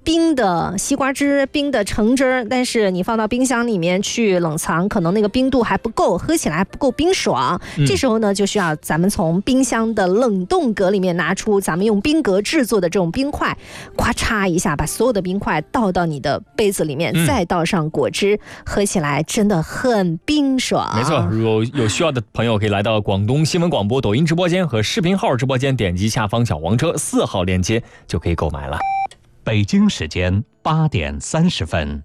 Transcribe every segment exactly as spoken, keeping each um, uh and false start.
冰的西瓜汁、冰的橙汁，但是你放到冰箱里面去冷藏，可能那个冰度还不够，喝起来还不够冰爽。嗯、这时候呢，就需要咱们从冰箱的冷冻格里面拿出咱们用冰格制作的这种冰块，咵嚓一下把所有的冰块倒到你的杯子里面，嗯、再倒上果汁，喝起来真的很冰爽。 没错，有有需要的朋友可以来到广东新闻广播抖音直播间和视频号直播间，点击下方小黄车四号链接就可以购买了。 北京时间八点三十分。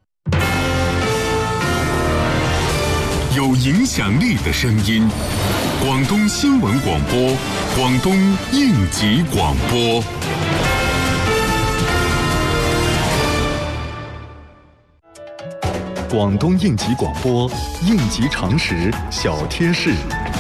有影响力的声音，广东新闻广播，广东应急广播。广东应急广播，应急常识小贴士。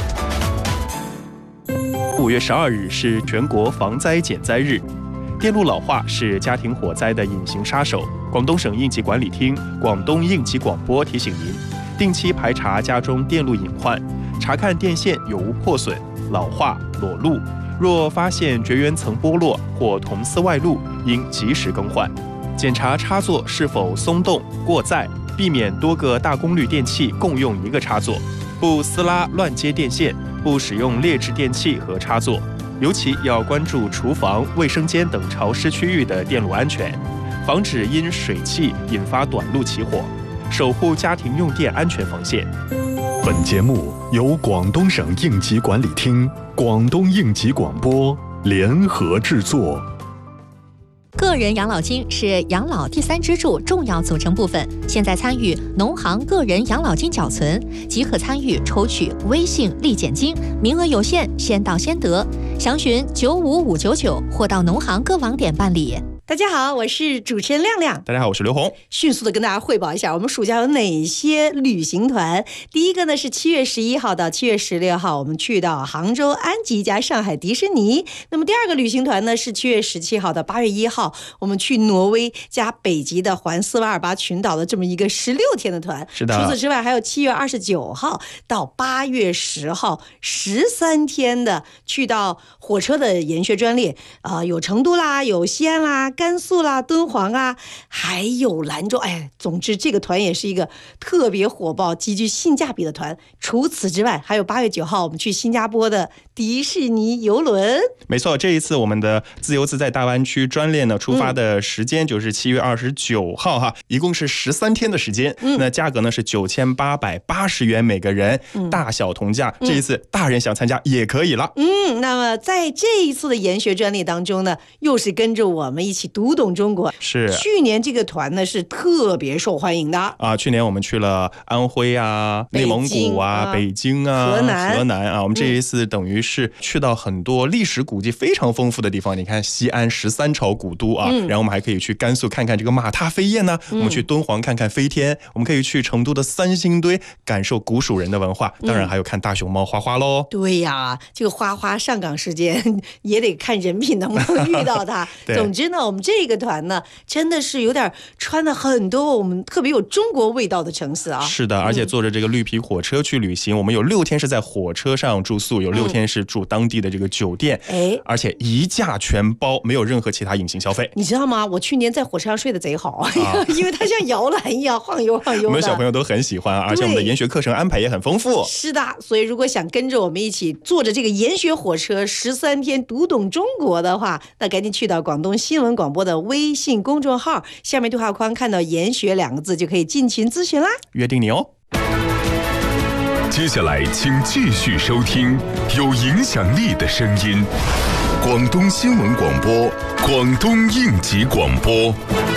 五月十二日是全国防灾减灾日。电路老化是家庭火灾的隐形杀手。广东省应急管理厅、广东应急广播提醒您，定期排查家中电路隐患，查看电线有无破损、老化、裸露。若发现绝缘层剥落或铜丝外露，应及时更换。检查插座是否松动、过载，避免多个大功率电器共用一个插座。不撕拉乱接电线，不使用劣质电器和插座。尤其要关注厨房、卫生间等潮湿区域的电路安全，防止因水汽引发短路起火，守护家庭用电安全防线。 本节目由广东省应急管理厅、广东应急广播联合制作。 个人养老金是养老第三支柱重要组成部分。现在参与农行个人养老金缴存，即可参与抽取微信立减金，名额有限，先到先得。详询九五五九九或到农行各网点办理。 大家好，我是主持人亮亮。 大家好，我是刘红。 迅速的跟大家汇报一下，我们暑假有哪些旅行团。第一个呢是七月十一号到七月十六号，我们去到杭州安吉加上海迪士尼。那么第二个旅行团呢是七月十七号到八月一号，我们去挪威加北极的环斯瓦尔巴群岛的这么一个十六天的团。 是的。 除此之外，还有七月二十九号到八月十号十三天的去到火车的研学专列，呃，有成都啦，有西安啦。甘肃啦、敦煌啊，还有兰州，哎，总之这个团也是一个特别火爆、极具性价比的团。除此之外，还有八月九号我们去新加坡的迪士尼游轮。 没错，这一次我们的自由自在大湾区专列呢，出发的时间就是七月二十九号哈，嗯、一共是十三天的时间。嗯、那价格呢是九千八百八十元每个人，嗯、大小同价。这一次大人想参加也可以了。 嗯，那么在这一次的研学专列当中呢，又是跟着我们一起读懂中国。 是去年这个团呢是特别受欢迎的啊！去年我们去了安徽啊、内蒙古啊、北京啊、 河南、 河南啊。我们这一次等于是去到很多历史古迹非常丰富的地方。你看西安十三朝古都啊，嗯、然后我们还可以去甘肃看看这个马踏飞燕呢、啊。嗯、我们去敦煌看看飞天，我们可以去成都的三星堆感受古蜀人的文化。当然还有看大熊猫花花喽。 对呀，这个花花上岗时间也得看人品能不能遇到它。总之呢，我们这个团呢真的是有点穿了很多我们特别有中国味道的城市啊。 是的，而且坐着这个绿皮火车去旅行，嗯、我们有六天是在火车上住宿，有六天是住当地的这个酒店，嗯、而且一价全包，没有任何其他隐形消费。 你知道吗？我去年在火车上睡得贼好，啊、因为它像摇篮一样晃悠晃悠的。 我们小朋友都很喜欢，而且我们的研学课程安排也很丰富。 是的，所以如果想跟着我们一起坐着这个研学火车十三天读懂中国的话，那赶紧去到广东新闻广播的微信公众号，下面对话框看到研学两个字就可以进群咨询啦。 约定你哦。 接下来请继续收听有影响力的声音，广东新闻广播，广东应急广播。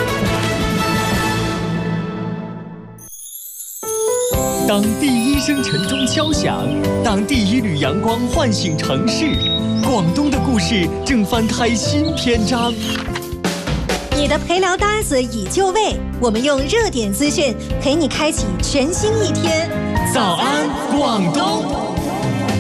当第一声晨钟敲响，当第一缕阳光唤醒城市，广东的故事正翻开新篇章。 你的陪聊搭子已就位，我们用热点资讯陪你开启全新一天。 早安，广东。